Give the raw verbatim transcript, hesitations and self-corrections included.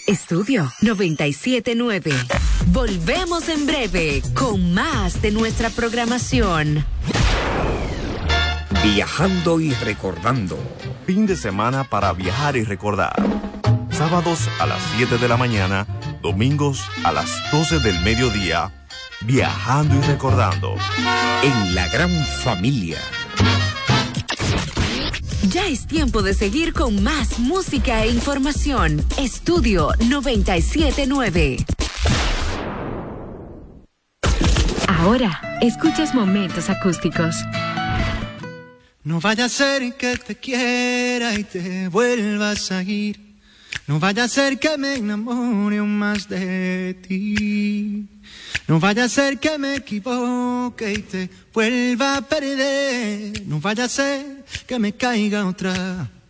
Estudio noventa y siete nueve. Volvemos en breve con más de nuestra programación. Viajando y recordando. Fin de semana para viajar y recordar. Sábados a las siete de la mañana, domingos a las doce del mediodía. Viajando y recordando. En la gran familia. Ya es tiempo de seguir con más música e información. Estudio noventa y siete nueve. Ahora, escuchas Momentos Acústicos. No vaya a ser que te quiera y te vuelvas a ir. No vaya a ser que me enamore aún más de ti. No vaya a ser que me equivoque y te vuelva a perder. No vaya a ser que me caiga otra